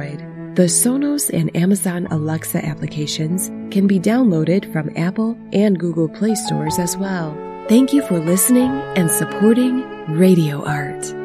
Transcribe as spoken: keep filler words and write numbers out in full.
Android. The Sonos and Amazon Alexa applications can be downloaded from Apple and Google Play stores as well. Thank you for listening and supporting Radio Art.